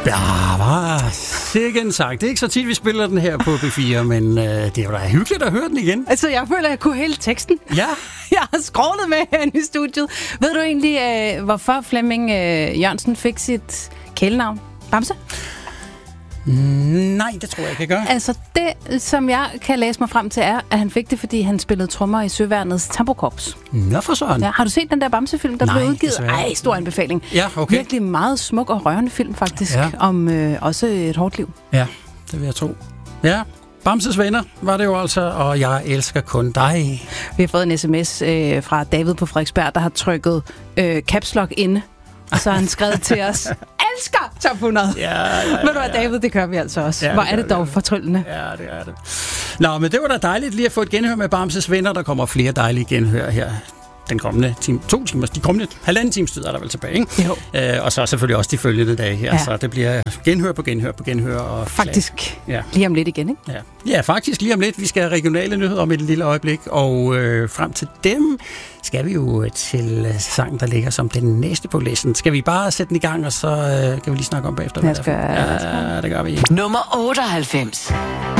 Ja, sikke en sagt. Det er ikke så tit, vi spiller den her på B4, men det er jo da hyggeligt at høre den igen. Altså, jeg føler, at jeg kunne hele teksten. Ja. Jeg har skrålet med herinde i studiet. Ved du egentlig, hvorfor Flemming Jørgensen fik sit kælenavn? Bamse? Nej, det tror jeg ikke, jeg gør. Altså, det, som jeg kan læse mig frem til, er, at han fik det, fordi han spillede trommer i Søværnets Tambokorps. Nå for sådan. Ja, har du set den der Bamse-film, der blev udgivet? Ej, stor anbefaling. Ja, okay. Virkelig meget smuk og rørende film, faktisk, om også et hårdt liv. Ja, det vil jeg tro. Ja, Bamses venner var det jo altså, og jeg elsker kun dig. Vi har fået en sms fra David på Frederiksberg, der har trykket caps lock inde, og så har han skrevet til os, elsker Top 100. Ja. Ved du hvad, David, det gør vi altså også. Ja, hvor er det dog fortryllende. Ja, det er det. Nå, men det var da dejligt lige at få et genhør med Bamses venner. Der kommer flere dejlige genhør her den kommende time, 2 timer, de kommende halvanden times tid er der vel tilbage, ikke? Jo. Og så selvfølgelig også de følgende dage her, så det bliver genhør på genhør. Og faktisk lige om lidt igen, ikke? Ja, faktisk lige om lidt. Vi skal have regionale nyheder om et lille øjeblik, og frem til dem skal vi jo til sang, der ligger som den næste på listen. Skal vi bare sætte den i gang, og så kan vi lige snakke om bagefter? Ja, det gør vi. Nummer 98.